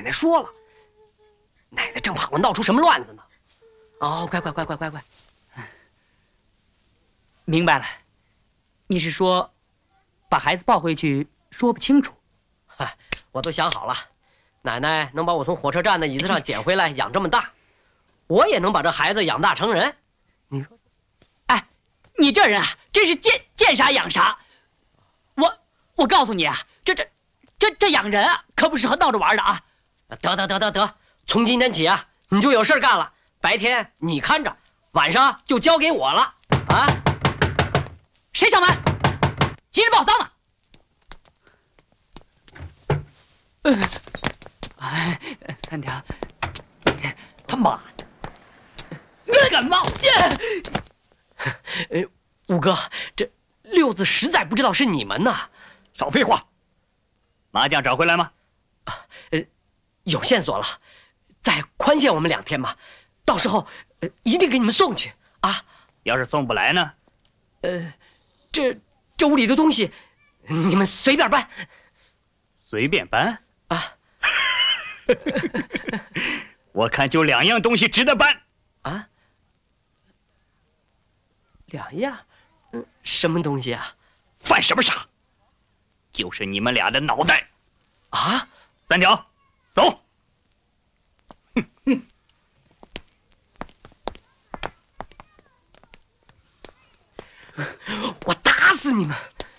奶说了，奶奶正怕我闹出什么乱子呢。哦，乖， 明白了，你是说把孩子抱回去说不清楚？ 嗨，我都想好了，奶奶能把我从火车站的椅子上捡回来养这么大，我也能把这孩子养大成人。你说， 哎，你这人啊，真是见啥养啥。我告诉你啊，这养人啊，可不适合闹着玩的啊。 得，从今天起啊，你就有事干了，白天你看着，晚上就交给我了啊。 谁上门？急着报丧呢？哎，三条， 他妈的， 你敢冒！ 五哥，这六子实在不知道是你们呐。 少废话！麻将找回来吗？ 有线索了，再宽限我们2天吧，到时候一定给你们送去啊。 要是送不来呢？ 这屋里的东西，你们随便搬。 随便搬啊？ 我看就2样东西值得搬啊。2样？什么东西啊？ 犯什么傻？就是你们俩的脑袋啊！ 三条，走。 我打死你们！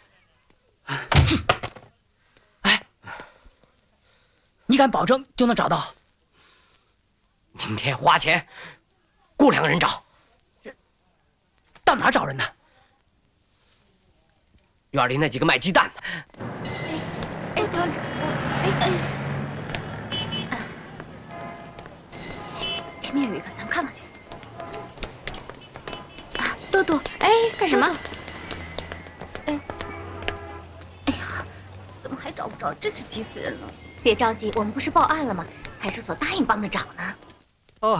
哎，你敢保证就能找到？ 明天花钱雇2个人找。 到哪儿找人呢？ 院里那几个卖鸡蛋的。 前面有一个，咱们看过去。啊，豆豆，哎，干什么？哎呀，怎么还找不着？真是急死人了！别着急，我们不是报案了吗？派出所答应帮着找呢。 哦，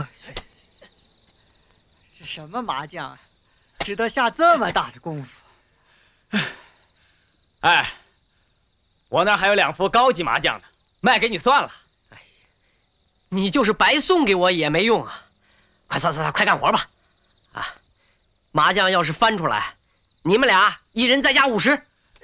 这什么麻将啊，值得下这么大的功夫？ 哎，我那儿还有2副高级麻将呢，卖给你算了。 哎，你就是白送给我也没用啊！快算，快干活吧！啊，麻将要是翻出来，你们俩1人再加50。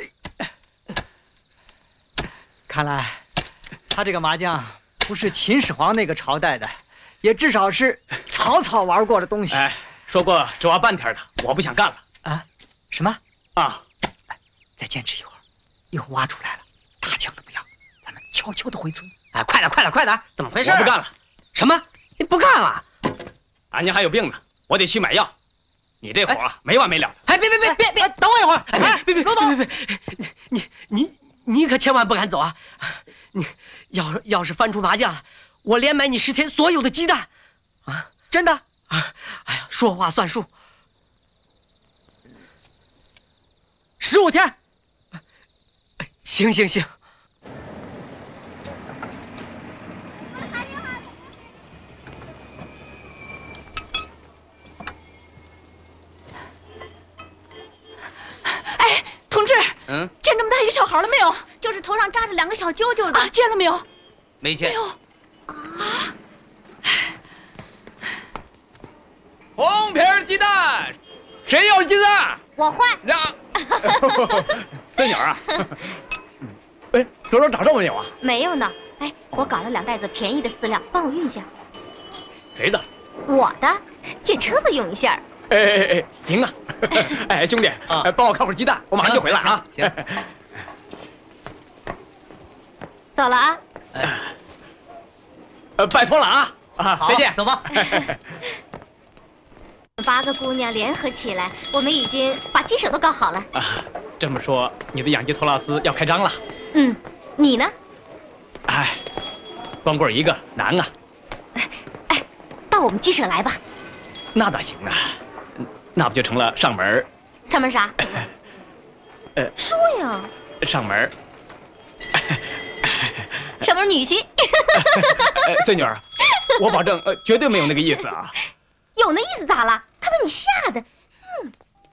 看来他这个麻将不是秦始皇那个朝代的，也至少是曹操玩过的东西。 哎，说过只挖半天的，我不想干了。 啊？什么？ 啊！ 再坚持一会儿，一会儿挖出来了，大枪都不要，咱们悄悄的回村。 哎，快点！怎么回事？ 我不干了。 什么？你不干了？ 俺娘还有病呢，我得去买药。你这活啊，没完没了。 哎，别，等我一会儿！哎，别，你可千万不敢走啊！你要是翻出麻将了，我连买你10天所有的鸡蛋，啊，真的啊！哎呀，说话算数。15天。行。 哎，同志， 见这么大一个小孩了没有？ 就是头上扎着2个小揪揪的， 啊，见了没有？ 没见。 没有。 啊！ 红皮鸡蛋，谁要鸡蛋？ 我换。 让。孙女儿啊，哎，手上长皱没有啊？ 没有呢。哎，我搞了2袋子便宜的饲料，帮我运下。 谁的？ 我的，借车子用一下。 哎，行啊！哎，兄弟，帮我看会儿鸡蛋，我马上就回来啊。 行。 走了啊。 拜托了啊！啊，再见， 走吧。 8个姑娘联合起来，我们已经把鸡舍都搞好了。 啊，这么说，你的养鸡托拉斯要开张了？ 嗯，你呢？ 哎，光棍一个难啊！ 哎，到我们鸡舍来吧。 那咋行啊？那不就成了上门？ 上门啥？说呀。 上门。 上门女婿。 孙女儿，我保证绝对没有那个意思啊。 有那意思咋了？他把你吓得，